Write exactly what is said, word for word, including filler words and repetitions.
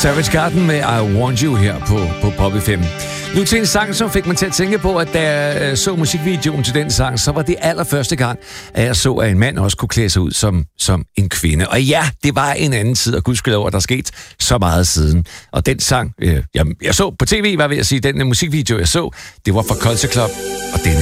Savage Garden med I Want You her på, på Pop F M. Nu til en sang, som fik mig til at tænke på, at da jeg så musikvideoen til den sang, så var det allerførste gang, at jeg så, at en mand også kunne klæde sig ud som, som en kvinde. Og ja, det var en anden tid, og gudskelov, at der skete så meget siden. Og den sang, øh, jeg, jeg så på tv, var ved at sige, den musikvideo, jeg så, det var fra Culture Club, og denne